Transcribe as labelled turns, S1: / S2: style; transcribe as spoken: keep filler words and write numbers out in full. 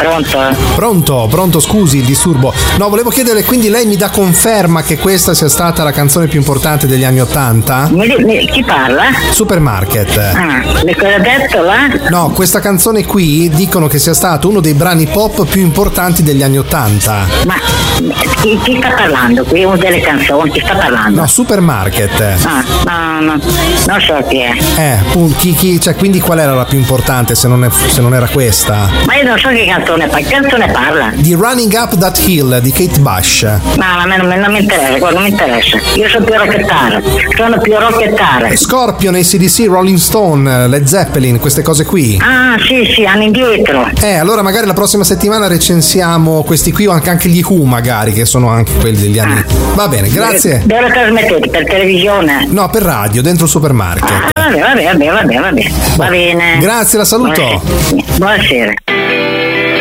S1: Pronto?
S2: Pronto, pronto, scusi il disturbo. No, volevo chiedere, quindi lei mi dà conferma che questa sia stata la canzone più importante degli anni Ottanta?
S1: Mi, mi, chi parla?
S2: Supermarket.
S1: Ah, le cosa ha detto là?
S2: No, questa canzone qui dicono che sia stato uno dei brani pop più importanti degli anni Ottanta.
S1: Ma chi, chi sta parlando qui? Una delle canzoni, chi sta parlando?
S2: No, Supermarket.
S1: Ah, no, no, non so chi è.
S2: Eh, chi, chi, cioè, quindi qual era la più importante se non, è, se non era questa?
S1: Ma io non so che canzone parla. Che canzone parla?
S2: Di Running Up That Hill di Kate Bush.
S1: No, a me non, non mi interessa, guarda, non mi interessa. Io sono più rocchettare. Sono più rocchettare.
S2: Scorpion, A C D C, Rolling Stone, Led Zeppelin, queste cose qui.
S1: Ah, sì, sì, anni indietro.
S2: Eh, allora magari la prossima settimana recensiamo questi qui o anche, anche gli Who, magari, che sono anche quelli degli anni. Ah. Va bene, grazie.
S1: Dove lo trasmettete? Per televisione?
S2: No, per radio, dentro il supermarket.
S1: Ah, vabbè, vabbè, vabbè, vabbè, vabbè. Va bene.
S2: Grazie, la saluto.
S1: Buonasera. Buonasera.